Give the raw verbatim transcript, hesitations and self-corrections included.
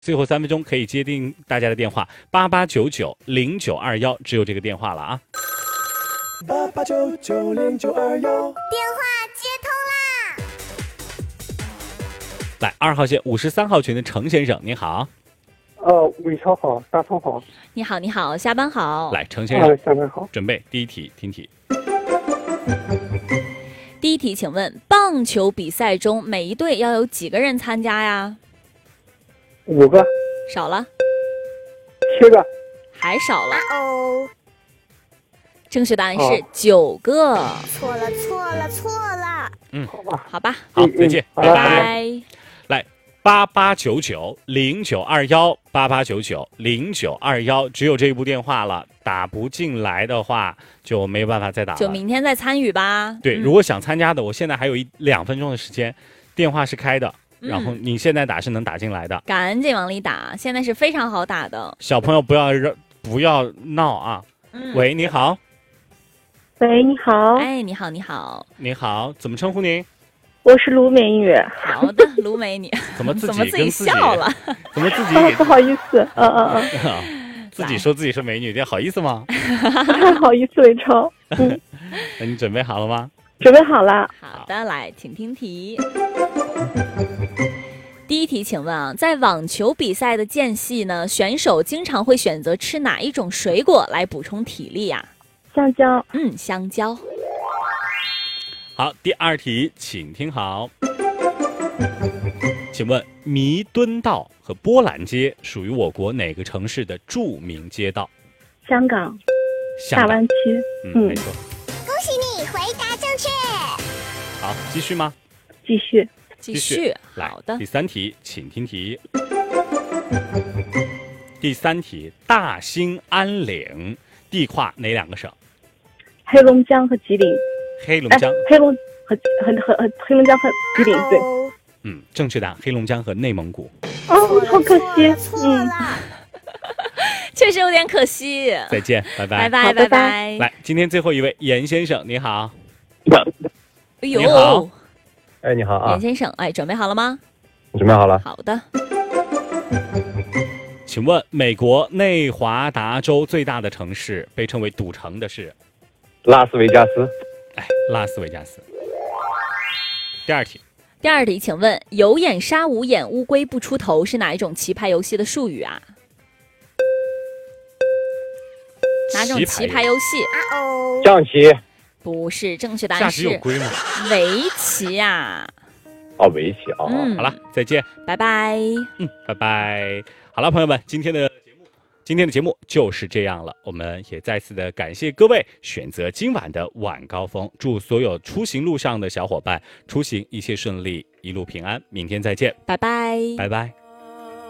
最后三分钟可以接听大家的电话八八九九零九二幺，只有这个电话了啊！ 八八九九零九二幺， 电话接通啦！ 来，二号线五十三号群的程先生，您好。 呃，伟超好，大葱好。 你好，你好，下班好。 来，程先生， 呃、下班好。 准备第一题，听题。 第一题，请问棒球比赛中每一队要有几个人参加呀？ 五个。 少了。 七个。 还少了。 哦， 正确答案是哦九个。 错了，错了，错了。 嗯， 好吧， 好吧， 好，再见， 嗯拜拜。 拜。 来，八八九九零九二幺，八八九九零九二幺，只有这一部电话了，打不进来的话就没有办法再打了。 就明天再参与吧。 对， 嗯、 如果想参加的，我现在还有一两分钟的时间，电话是开的， 嗯然后你现在打是能打进来的。 赶紧往里打，现在是非常好打的。 小朋友不要让不要闹啊！ 嗯、 喂，你好。 喂，你好。 哎，你好，你好。 你好，怎么称呼您？ 我是卢美女。 好的，卢美女。 怎么自己怎么自己跟自己笑了？ 怎么自己哦、不好意思，嗯嗯嗯，自己说自己是美女，这好意思吗？ 不太好意思，伟超。嗯， 那你准备好了吗？ 准备好了。 好的，来，请听题。第一题，请问啊，在网球比赛的间隙呢，选手经常会选择吃哪一种水果来补充体力呀、 啊？香蕉。 嗯，香蕉。 好，第二题，请听好。请问弥敦道和波兰街属于我国哪个城市的著名街道？ 香港。 香港大湾区。 嗯， 嗯没错。 恭喜你回答正确。 好，继续吗？ 继续。 继续。 来， 好的。 第三题，请听题。第三题，大兴安岭地跨哪两个省？ 黑龙江和吉林。 黑龙江。 哎、黑龙和和和和黑龙江和吉林，对。 嗯，正确答案黑龙江和内蒙古。 哦，好可惜。 嗯， 确实有点可惜。 再见，拜拜， 拜拜，拜拜。 来，今天最后一位严先生，你好。 哎呦， 你好。 哎，你好啊， 严先生，哎，准备好了吗？ 准备好了。 好的。 请问美国内华达州最大的城市被称为赌城的是？ 拉斯维加斯。 哎，拉斯维加斯。第二题。 第二题，请问有眼杀无眼乌龟不出头是哪一种棋牌游戏的术语啊？哪种棋牌游戏？ 啊哦， 象棋。 不是，正确答案是下棋有龟吗？ 围棋呀、啊。 哦，围棋哦。 嗯， 好了，再见， 拜拜。 嗯，拜拜。好了，朋友们，今天的节目，今天的节目就是这样了。我们也再次的感谢各位选择今晚的晚高峰，祝所有出行路上的小伙伴出行一切顺利，一路平安。明天再见， 拜拜， 拜拜。